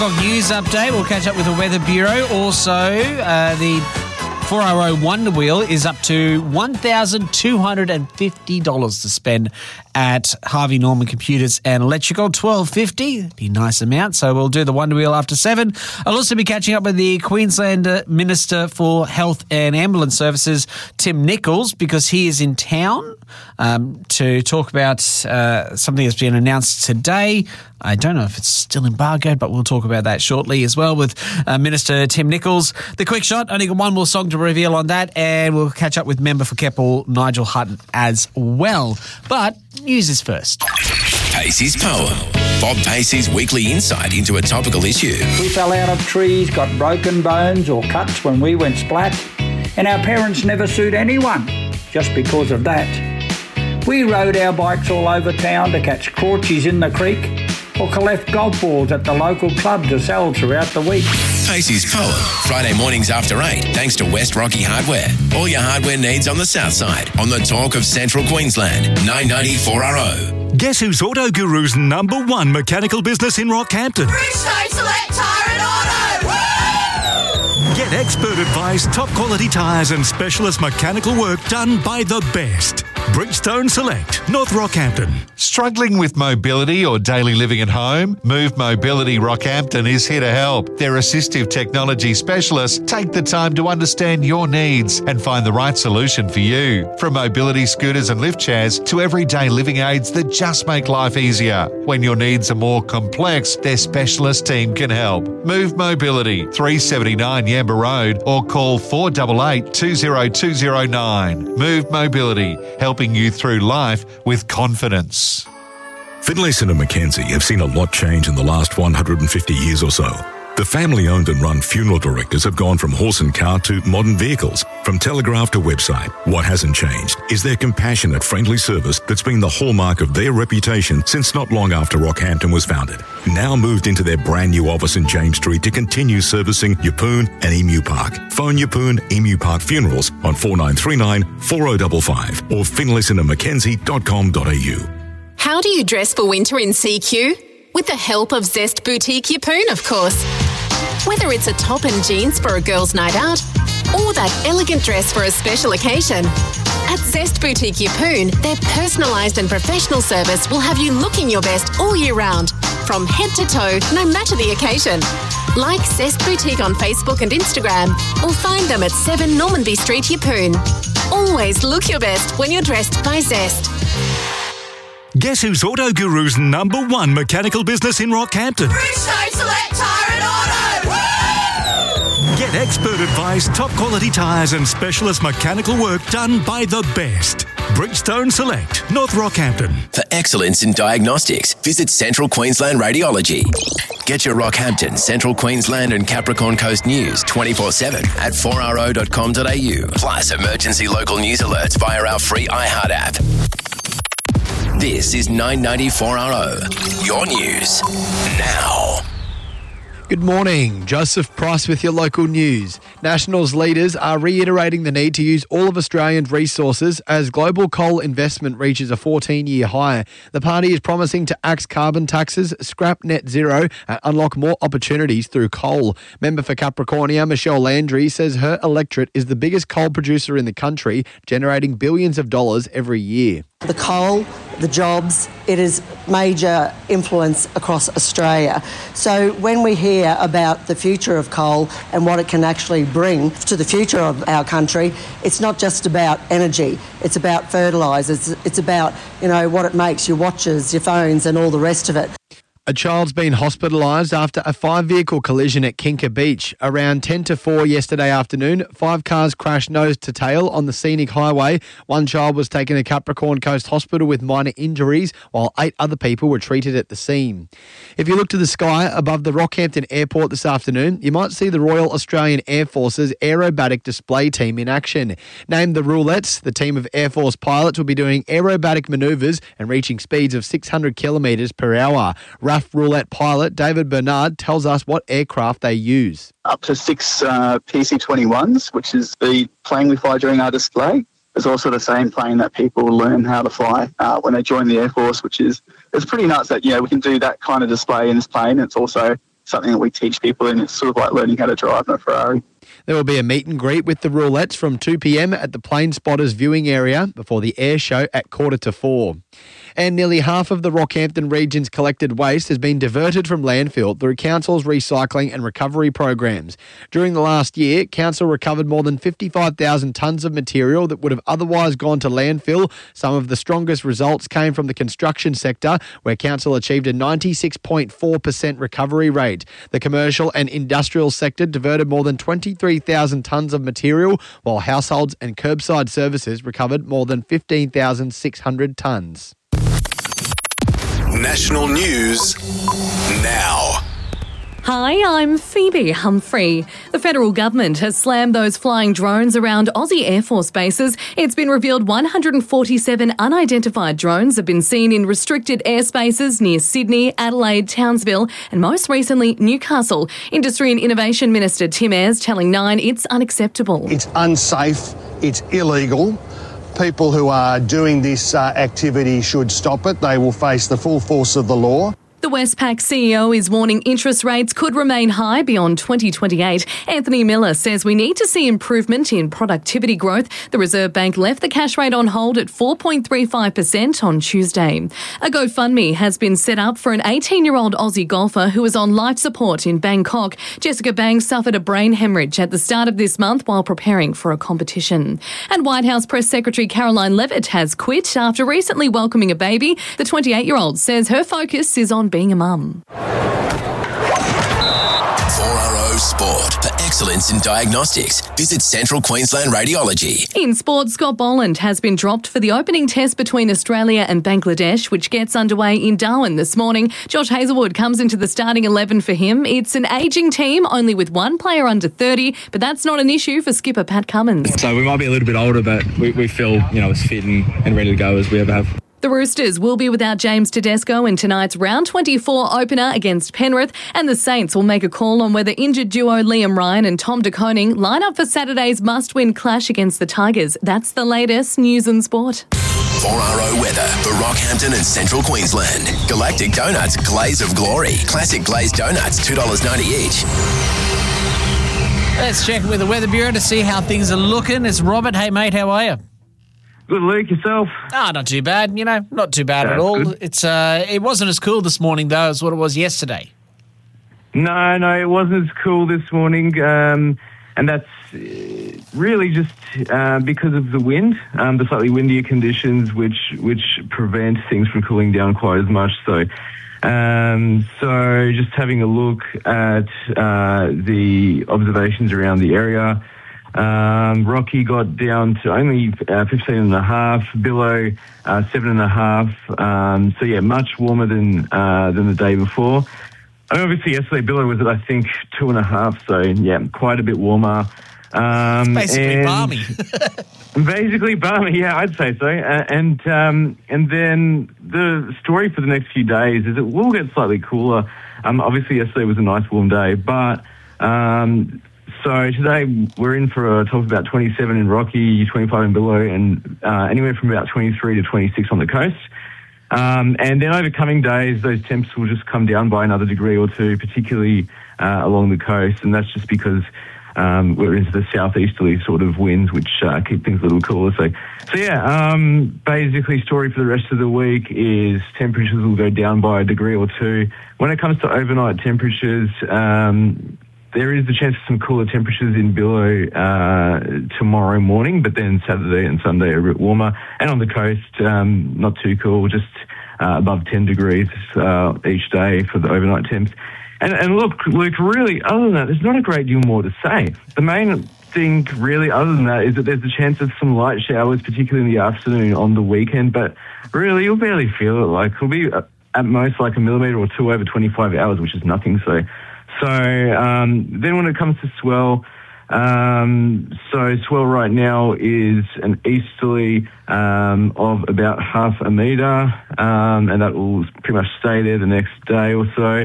News update. We'll catch up with the Weather Bureau. Also, the 4RO Wonder Wheel is up to $1,250 to spend at Harvey Norman Computers and Electrical. $1,250, be a nice amount. So we'll do the Wonder Wheel after 7. I'll also be catching up with the Queensland Minister for Health and Ambulance Services, Tim Nicholls, because he is in town to talk about something that's been announced today. I don't know if it's still embargoed, but we'll talk about that shortly as well with Minister Tim Nicholls. The quick shot, only got one more song to reveal on that, and we'll catch up with member for Keppel, Nigel Hutton, as well. But news is first. Pacey's Poem. Bob Pacey's weekly insight into a topical issue. We fell out of trees, got broken bones or cuts when we went splat, and our parents never sued anyone just because of that. We rode our bikes all over town to catch crawchies in the creek or collect golf balls at the local club to sell throughout the week. Pacey's Poem. Friday mornings after 8, thanks to West Rocky Hardware. All your hardware needs on the south side. On the talk of Central Queensland. 990 4RO. Guess who's Auto Guru's #1 mechanical business in Rockhampton? Bridgestone Select Tyre and Auto! Woo! Get expert advice, top quality tyres and specialist mechanical work done by the best. Bridgestone Select, North Rockhampton. Struggling with mobility or daily living at home? Move Mobility Rockhampton is here to help. Their assistive technology specialists take the time to understand your needs and find the right solution for you. From mobility scooters and lift chairs to everyday living aids that just make life easier. When your needs are more complex, their specialist team can help. Move Mobility, 379 Yamba Road, or call 488 20209. Move Mobility, helping you through life with confidence. Finlayson and Mackenzie have seen a lot change in the last 150 years or so. The family-owned and run funeral directors have gone from horse and cart to modern vehicles, from telegraph to website. What hasn't changed is their compassionate, friendly service that's been the hallmark of their reputation since not long after Rockhampton was founded. Now moved into their brand new office in James Street to continue servicing Yeppoon and Emu Park. Phone Yeppoon Emu Park Funerals on 4939 4055 or finlaysonandmackenzie.com.au. How do you dress for winter in CQ? With the help of Zest Boutique Yeppoon, of course. Whether it's a top and jeans for a girl's night out or that elegant dress for a special occasion, at Zest Boutique Yeppoon, their personalised and professional service will have you looking your best all year round, from head to toe, no matter the occasion. Like Zest Boutique on Facebook and Instagram, or find them at 7 Normanby Street, Yeppoon. Always look your best when you're dressed by Zest. Guess who's Auto Guru's #1 mechanical business in Rockhampton? Bridgestone Select Tyre and Auto! Woo! Get expert advice, top quality tyres and specialist mechanical work done by the best. Bridgestone Select, North Rockhampton. For excellence in diagnostics, visit Central Queensland Radiology. Get your Rockhampton, Central Queensland and Capricorn Coast news 24/7 at 4RO.com.au. Plus emergency local news alerts via our free iHeart app. This is 990 4RO. Your news now. Good morning. Joseph Price with your local news. Nationals leaders are reiterating the need to use all of Australian resources as global coal investment reaches a 14-year high. The party is promising to axe carbon taxes, scrap net zero and unlock more opportunities through coal. Member for Capricornia, Michelle Landry, says her electorate is the biggest coal producer in the country, generating billions of dollars every year. The coal, the jobs, it is major influence across Australia. So when we hear about the future of coal and what it can actually bring to the future of our country, it's not just about energy, it's about fertilisers, it's about, what it makes, your watches, your phones and all the rest of it. A child's been hospitalised after a 5-vehicle collision at Kinka Beach. Around 10 to 4 yesterday afternoon, 5 cars crashed nose to tail on the scenic highway. One child was taken to Capricorn Coast Hospital with minor injuries, while 8 other people were treated at the scene. If you look to the sky above the Rockhampton Airport this afternoon, you might see the Royal Australian Air Force's aerobatic display team in action. Named the Roulettes, the team of Air Force pilots will be doing aerobatic manoeuvres and reaching speeds of 600 kilometres per hour. RAF Roulette pilot David Bernard tells us what aircraft they use. Up to 6 PC-21s, which is the plane we fly during our display. It's also the same plane that people learn how to fly when they join the Air Force, it's pretty nuts that, we can do that kind of display in this plane. It's also something that we teach people, and it's sort of like learning how to drive in a Ferrari. There will be a meet and greet with the Roulettes from 2 p.m. at the Plane Spotters viewing area before the air show at 3:45. And nearly half of the Rockhampton region's collected waste has been diverted from landfill through Council's recycling and recovery programs. During the last year, Council recovered more than 55,000 tonnes of material that would have otherwise gone to landfill. Some of the strongest results came from the construction sector, where Council achieved a 96.4% recovery rate. The commercial and industrial sector diverted more than 23,000 tonnes of material, while households and curbside services recovered more than 15,600 tonnes. National news now. Hi, I'm Phoebe Humphrey. The federal government has slammed those flying drones around Aussie Air Force bases. It's been revealed 147 unidentified drones have been seen in restricted airspaces near Sydney, Adelaide, Townsville and most recently Newcastle. Industry and Innovation Minister Tim Ayres telling Nine it's unacceptable. It's unsafe, it's illegal. People who are doing this activity should stop it. They will face the full force of the law. The Westpac CEO is warning interest rates could remain high beyond 2028. Anthony Miller says we need to see improvement in productivity growth. The Reserve Bank left the cash rate on hold at 4.35% on Tuesday. A GoFundMe has been set up for an 18-year-old Aussie golfer who was on life support in Bangkok. Jessica Bangs suffered a brain hemorrhage at the start of this month while preparing for a competition. And White House Press Secretary Caroline Leavitt has quit after recently welcoming a baby. The 28-year-old says her focus is on being a mum. 4RO Sport. For excellence in diagnostics, visit Central Queensland Radiology. In sport, Scott Boland has been dropped for the opening test between Australia and Bangladesh, which gets underway in Darwin this morning. Josh Hazelwood comes into the starting 11 for him. It's an ageing team, only with one player under 30, but that's not an issue for skipper Pat Cummins. So we might be a little bit older, but we feel, as fit and ready to go as we ever have. The Roosters will be without James Tedesco in tonight's round 24 opener against Penrith, and the Saints will make a call on whether injured duo Liam Ryan and Tom De Koning line up for Saturday's must-win clash against the Tigers. That's the latest news and sport. 4RO weather for Rockhampton and Central Queensland. Galactic Donuts Glaze of Glory. Classic glazed donuts, $2.90 each. Let's check with the Weather Bureau to see how things are looking. It's Robert. Hey, mate, how are you? Good, Luke. Yourself? Not too bad. Not too bad at all. Good. It's it wasn't as cool this morning though as what it was yesterday. No, it wasn't as cool this morning, and that's really just because of the wind, the slightly windier conditions, which prevent things from cooling down quite as much. So just having a look at the observations around the area. Rocky got down to only 15.5, Billow 7.5. So much warmer than the day before. And obviously yesterday Billow was at I think 2.5. So quite a bit warmer. Basically balmy. Basically balmy, yeah, I'd say so. And then the story for the next few days is it will get slightly cooler. Obviously yesterday was a nice warm day, but so today we're in for a top of about 27 in Rocky, 25 in Billow, and anywhere from about 23 to 26 on the coast. And then over coming days, those temps will just come down by another degree or two, particularly along the coast. And that's just because we're into the southeasterly sort of winds, which keep things a little cooler. So basically story for the rest of the week is temperatures will go down by a degree or two. When it comes to overnight temperatures, there is the chance of some cooler temperatures in Billow tomorrow morning, but then Saturday and Sunday are a bit warmer. And on the coast, not too cool, just above 10 degrees each day for the overnight temps. And look, Luke, really, other than that, there's not a great deal more to say. The main thing, really, other than that, is that there's a chance of some light showers, particularly in the afternoon on the weekend, but really, you'll barely feel it. Like, it'll be at most like a millimetre or two over 25 hours, which is nothing, So then when it comes to swell, so swell right now is an easterly of about half a metre, and that will pretty much stay there the next day or so.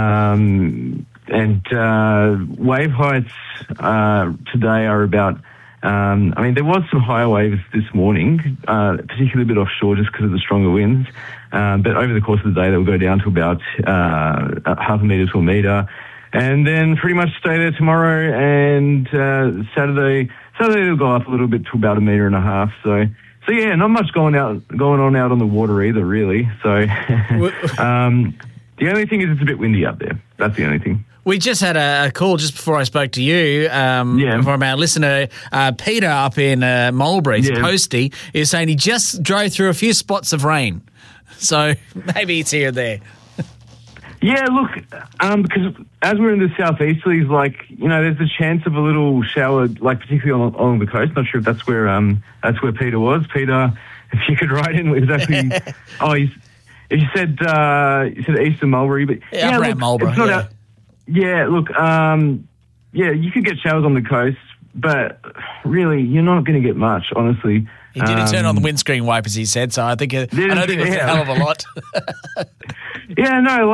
And wave heights today are about I mean, there was some higher waves this morning, particularly a bit offshore just because of the stronger winds. But over the course of the day, they will go down to about half a metre to a metre. And then pretty much stay there tomorrow, and Saturday they'll go up a little bit to about 1.5 metres. So yeah, not much going on out on the water either, really. So the only thing is it's a bit windy out there. That's the only thing. We just had a call just before I spoke to you from our listener, Peter up in Mulberry, Posty, is saying he just drove through a few spots of rain. So maybe it's here and there. Yeah, look, because as we're in the southeasterlies, like, there's a chance of a little shower, like particularly along the coast. Not sure if that's where Peter was. Peter, if you could write in exactly. You said Eastern Mulberry, but around Mulberry. It's not out. Yeah, look, you could get showers on the coast, but really, you're not going to get much, honestly. He didn't turn on the windscreen wipers, he said, so I don't think it's a hell of a lot. Yeah, no,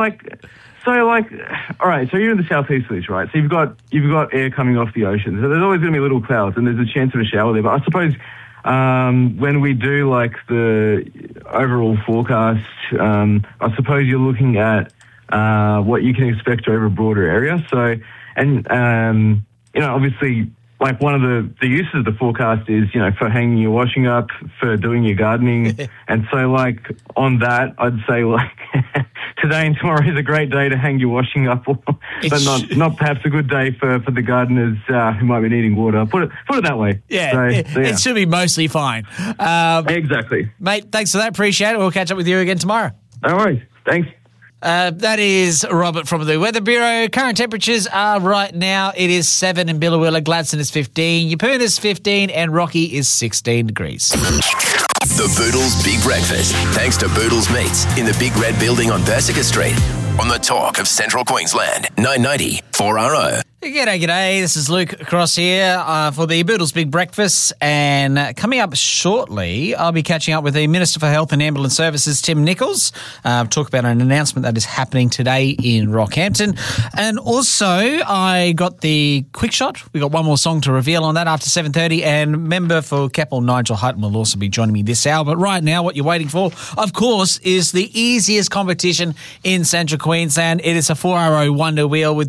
all right, so you're in the southeasterlies, right? So you've got air coming off the ocean. So there's always going to be little clouds, and there's a chance of a shower there. But I suppose when we do, like, the overall forecast, I suppose you're looking at what you can expect over a broader area. So, and, obviously, like, one of the uses of the forecast is, for hanging your washing up, for doing your gardening. And so, like, on that, I'd say, like, today and tomorrow is a great day to hang your washing up, but not perhaps a good day for the gardeners who might be needing water. Put it that way. Yeah, it should be mostly fine. Exactly. Mate, thanks for that. Appreciate it. We'll catch up with you again tomorrow. No worries. Thanks. That is Robert from the Weather Bureau. Current temperatures are right now, it is 7 in Billawilla, Gladstone is 15, Yeppoon is 15, and Rocky is 16 degrees. The Boodles Big Breakfast, thanks to Boodles Meats in the Big Red Building on Persica Street. On the talk of Central Queensland, 990 4RO. G'day. This is Luke Cross here for the Boodles Big Breakfast. And coming up shortly, I'll be catching up with the Minister for Health and Ambulance Services, Tim Nicholls. Talk about an announcement that is happening today in Rockhampton. And also, I got the quick shot. We got one more song to reveal on that after 7:30. And member for Keppel, Nigel Hutton, will also be joining me this hour. But right now, what you're waiting for, of course, is the easiest competition in Central Queensland. It is a 4RO Wonder Wheel with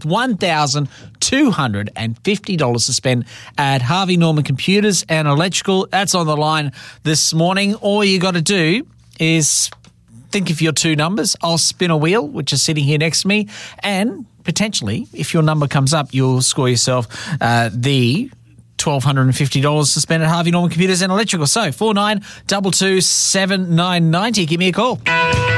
$1,250 to spend at Harvey Norman Computers and Electrical. That's on the line this morning. All you got to do is think of your two numbers. I'll spin a wheel, which is sitting here next to me, and potentially, if your number comes up, you'll score yourself the $1,250 to spend at Harvey Norman Computers and Electrical. So 4922 7990. Give me a call.